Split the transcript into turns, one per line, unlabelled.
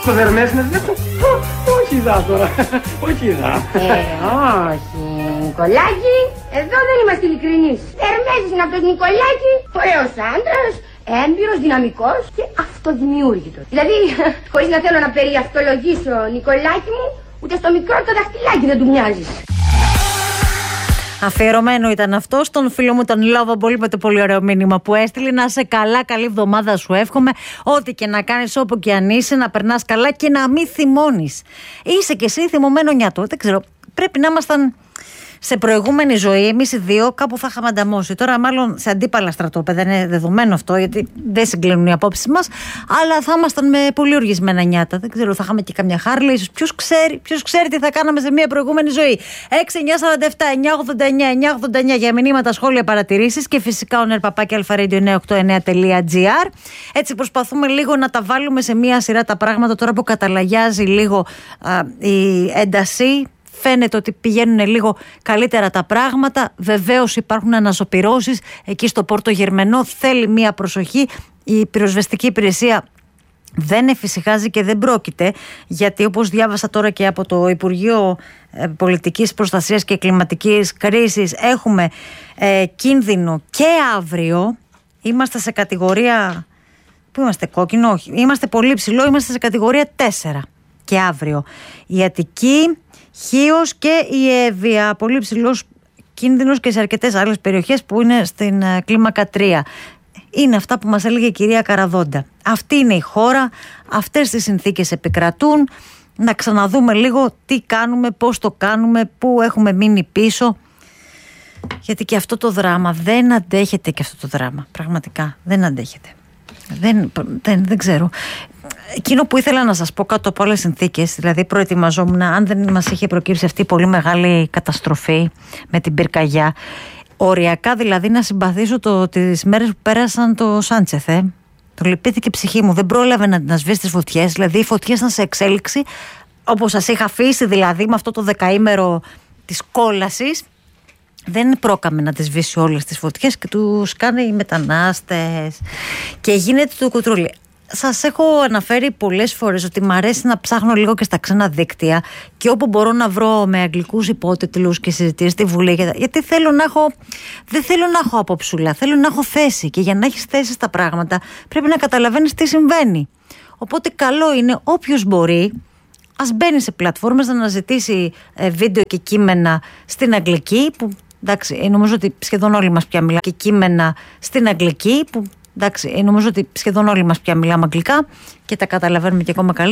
Το Δερμές να βλέπω. Όχι δα τώρα. Όχι δα.
Όχι, Νικολάκη. Εδώ δεν είμαστε ειλικρινείς. Δερμές είναι αυτός Νικολάκη. Ωραίος άντρας, έμπειρος, δυναμικός και αυτοδημιούργητος. Δηλαδή, χωρίς να θέλω να περιαυτολογήσω Νικολάκη μου, ούτε στο μικρό το δαχτυλάκι δεν του μοιάζεις.
Αφιερωμένο ήταν αυτό στον φίλο μου τον Lovable με το πολύ ωραίο μήνυμα που έστειλε. Να είσαι καλά, καλή εβδομάδα σου εύχομαι. Ό,τι και να κάνεις, όπου και αν είσαι, να περνάς καλά και να μην θυμώνεις. Είσαι κι εσύ θυμωμένο νιάτο. Δεν ξέρω, πρέπει να ήμασταν σε προηγούμενη ζωή, εμείς οι δύο, κάπου θα είχαμε ανταμώσει. Τώρα, μάλλον σε αντίπαλα στρατόπεδα, είναι δεδομένο αυτό, γιατί δεν συγκλίνουν οι απόψεις μας. Αλλά θα ήμασταν με πολύ οργισμένα νιάτα. Δεν ξέρω, θα είχαμε και καμιά Χάρλι, ίσως. Ποιος ξέρει τι θα κάναμε σε μια προηγούμενη ζωή. 6-947-989-989 για μηνύματα, σχόλια, παρατηρήσεις και φυσικά ο nerpapaki989.gr. Έτσι προσπαθούμε λίγο να τα βάλουμε σε μια σειρά τα πράγματα τώρα που καταλαγιάζει λίγο η ένταση. Φαίνεται ότι πηγαίνουν λίγο καλύτερα τα πράγματα. Βεβαίως υπάρχουν αναζωπυρώσεις εκεί στο Πόρτο Γερμενό. Θέλει μία προσοχή. Η πυροσβεστική υπηρεσία δεν εφησυχάζει και δεν πρόκειται, γιατί όπως διάβασα τώρα και από το Υπουργείο Πολιτικής Προστασίας και Κλιματικής Κρίσης, έχουμε κίνδυνο και αύριο. Είμαστε σε κατηγορία... Πού είμαστε, κόκκινο? Όχι. Είμαστε πολύ ψηλό, είμαστε σε κατηγορία 4 και αύριο. Η Αττική, Χίος και η Εύβοια, πολύ ψηλός κίνδυνος και σε αρκετές άλλες περιοχές που είναι στην κλίμακα 3. Είναι αυτά που μας έλεγε η κυρία Καραδόντα. Αυτή είναι η χώρα, αυτές τις συνθήκες επικρατούν. Να ξαναδούμε λίγο τι κάνουμε, πώς το κάνουμε, πού έχουμε μείνει πίσω. Γιατί και αυτό το δράμα δεν αντέχεται, και αυτό το δράμα πραγματικά δεν αντέχεται. Δεν ξέρω. Εκείνο που ήθελα να σας πω κάτω από άλλες συνθήκες, δηλαδή προετοιμαζόμουν, αν δεν μας είχε προκύψει αυτή η πολύ μεγάλη καταστροφή με την πυρκαγιά, οριακά δηλαδή να συμπαθήσω τις μέρες που πέρασαν το Σάντσεθ. Το λυπήθηκε η ψυχή μου, δεν πρόλαβε να σβήσει τις φωτιές, δηλαδή οι φωτιές ήταν σε εξέλιξη, όπως σας είχα αφήσει δηλαδή με αυτό το δεκαήμερο της κόλασης. Δεν πρόκαμε να τις σβήσει όλες τις φωτιές και τους κάνει οι μετανάστες και γίνεται το κουτρούλι. Σας έχω αναφέρει πολλές φορές ότι μου αρέσει να ψάχνω λίγο και στα ξένα δίκτυα και όπου μπορώ να βρω με αγγλικούς υπότιτλους και συζητήσεις στη Βουλή, γιατί δεν θέλω να έχω απόψουλα, θέλω να έχω θέση, και για να έχεις θέση στα πράγματα πρέπει να καταλαβαίνεις τι συμβαίνει. Οπότε καλό είναι όποιος μπορεί, ας μπαίνει σε πλατφόρμες να αναζητήσει βίντεο και κείμενα στην αγγλική, που εντάξει, νομίζω ότι σχεδόν όλοι μας πια μιλάμε, και κείμενα στην αγγλική που εντάξει, νομίζω ότι σχεδόν όλοι μας πια μιλάμε αγγλικά και τα καταλαβαίνουμε και ακόμα καλύτερα.